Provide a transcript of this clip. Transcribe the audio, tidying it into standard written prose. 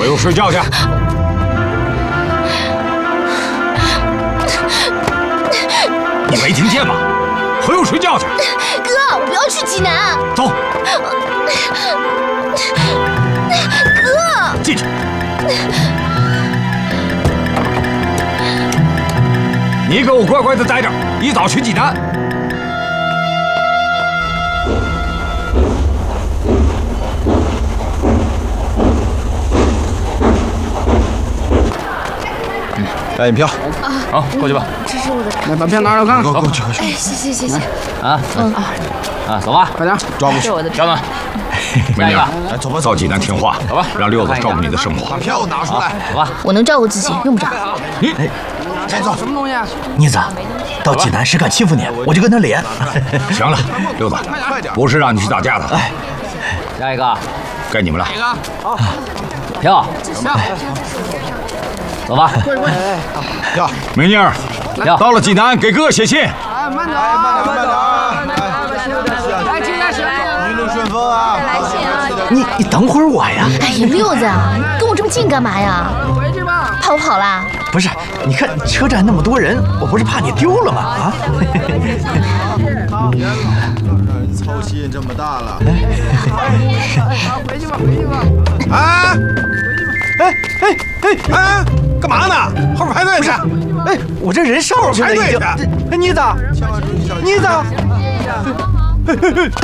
回屋睡觉去。你没听见吗？回屋睡觉去。 哥，我不要去济南。 走。 哥， 进去。你给我乖乖的待着，一早去济南。 来银票。 好，过去吧。 这是我的。 来，把票拿着看看。 过去。 哎，谢谢。 走吧， 快点， 抓过去。 小暖，美妮儿， 来，走吧， 到济南听话，走吧，让六子照顾你的生活。 把票拿出来。 走吧。 我能照顾自己，用不着。 先走。什么东西？ 妮子，到济南谁敢欺负你，我就跟他连。 行了，六子，不是让你去打架的。 哎， 下一个， 该你们了。 票，走吧。 票， 美妮儿，到了济南给哥哥写信。 哎，慢走， 慢点啊！ 来，进来， 一路顺风啊！ 你等会儿我呀。 哎呀，六子啊，跟我这么近干嘛呀？ 回去吧。 怕我跑啦？ 不是，你看车站那么多人，我不是怕你丢了吗？啊！ 操心这么大了。 回去吧。 啊！ 哎， 干嘛呢？后面排队呢。 哎，我这人上去了已经。妮子，妮子。